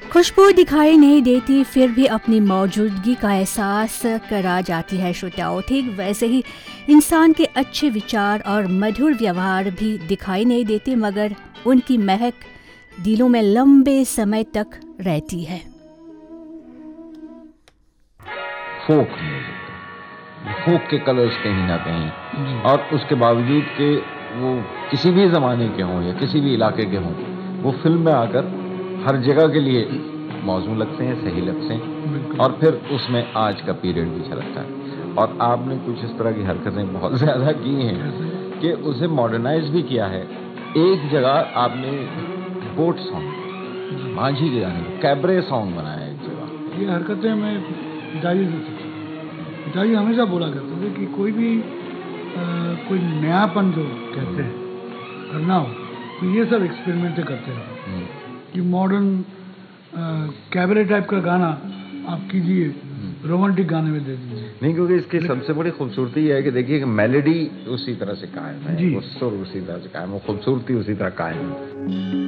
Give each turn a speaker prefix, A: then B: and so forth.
A: खुशबू दिखाई नहीं देती फिर भी अपनी मौजूदगी का एहसास करा जाती है श्रोताओं। ठीक वैसे ही इंसान के अच्छे विचार और मधुर व्यवहार भी दिखाई नहीं देते मगर उनकी महक दिलों में लंबे समय तक रहती है।
B: फोक म्यूजिक, फोक के कलर्स कहीं ना कहीं, और उसके बावजूद के वो किसी भी ज़माने के हों या किसी भी इलाके के हों, वो फिल्म में आकर हर जगह के लिए मौजूद लगते हैं, सही लगते हैं, और फिर उसमें आज का पीरियड भी झलकता है। और आपने कुछ इस तरह की हरकतें बहुत ज़्यादा की हैं कि उसे मॉडर्नाइज भी किया है। एक जगह आपने बोट सॉन्ग, माझी के गाने को कैबरे सॉन्ग बनाया एक जगह।
C: ये हरकतें मैं पिताजी से सीखी। पिताजी हमेशा बोला करते थे कि कोई भी कोई नयापन जो कहते हैं करना हो तो ये सब एक्सपेरिमेंट करते रहो। कि मॉडर्न कैबरे टाइप का गाना आप कीजिए, रोमांटिक गाने में दे दीजिए।
B: नहीं, क्योंकि इसकी सबसे बड़ी खूबसूरती ये है कि देखिए कि मेलोडी उसी तरह से कायम है,
C: जी,
B: वो सुर उसी तरह से कायम है, वो खूबसूरती उसी तरह कायम है।